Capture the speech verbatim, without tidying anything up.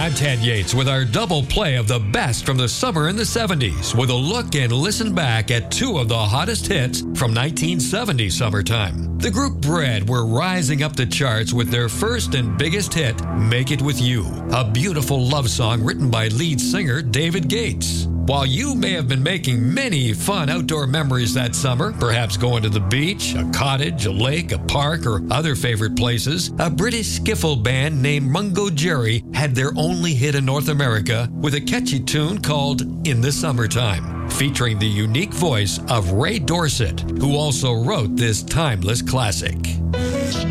I'm Ted Yates with our double play of the best from the summer in the seventies with a look and listen back at two of the hottest hits from nineteen seventy summertime. The group Bread were rising up the charts with their first and biggest hit, Make It With You, a beautiful love song written by lead singer David Gates. While you may have been making many fun outdoor memories that summer, perhaps going to the beach, a cottage, a lake, a park, or other favorite places, a British skiffle band named Mungo Jerry had their only hit in North America with a catchy tune called In the Summertime, featuring the unique voice of Ray Dorset, who also wrote this timeless classic.